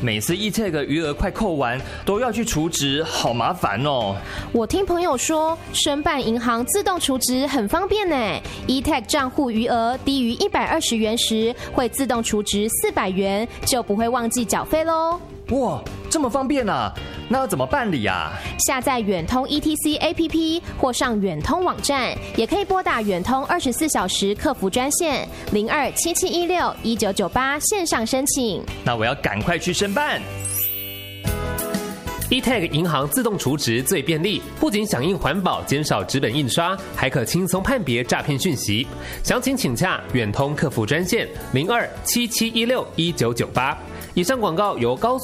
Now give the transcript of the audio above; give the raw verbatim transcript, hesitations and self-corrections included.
每次 E-Tag 余额快扣完，都要去储值，好麻烦哦。 我听朋友说，申办银行自动储值很方便呢。E-Tag 账户余额低于一百二十元时，会自动储值四百元，就不会忘记缴费喽。 哇，这么方便啊！那要怎么办理啊？ 下载远通 E T C A P P 或上远通网站，也可以拨打远通二十四小时客服专线零二七七一六一九九八线上申请。 那我要赶快去申办。 E-Tag 银行自动储值最便利，不仅响应环保，减少纸本印刷，还可轻松判别诈骗讯息。详情请洽远通客服专线零二七七一六一九九八。以上广告由高